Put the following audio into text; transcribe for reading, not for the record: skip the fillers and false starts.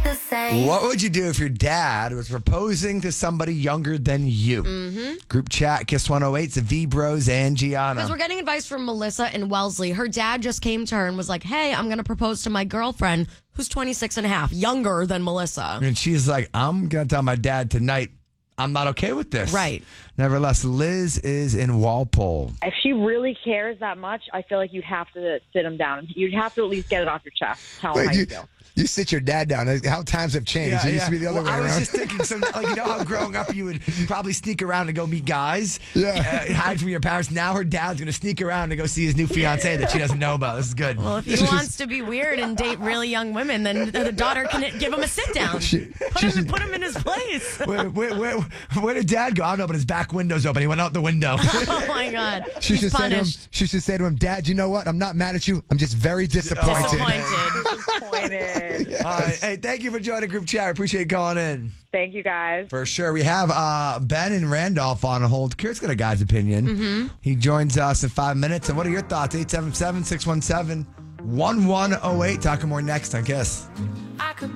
What would you do if your dad was proposing to somebody younger than you? Group chat, Kiss 108, the V-Bros, and Gianna. Because we're getting advice from Melissa in Wellesley. Her dad just came to her and was like, hey, I'm going to propose to my girlfriend who's 26 and a half, younger than Melissa. And she's like, I'm going to tell my dad tonight I'm not okay with this. Right. Nevertheless, Liz is in Walpole. If she really cares that much, I feel like you'd have to sit him down. You'd have to at least get it off your chest. Tell him how you feel. You sit your dad down. How times have changed. It used to be the other way I was around. just thinking, so like, you know how growing up you would probably sneak around to go meet guys? Yeah. Hide from your parents. Now her dad's going to sneak around to go see his new fiance that she doesn't know about. This is good. Well, if he wants to be weird and date really young women, then the daughter can give him a sit down. Put him in his place. Where did dad go? I don't know, but his back window's open. He went out the window. Oh, my God. She should punished. say to him, Dad, you know what? I'm not mad at you. I'm just very disappointed. Disappointed. All right. Hey, thank you for joining group chat. I appreciate you calling in. Thank you, guys. For sure. We have Ben and Randolph on hold. Kurt's got a guy's opinion. He joins us in 5 minutes. And what are your thoughts? 877-617-1108. Talking more next on Kiss.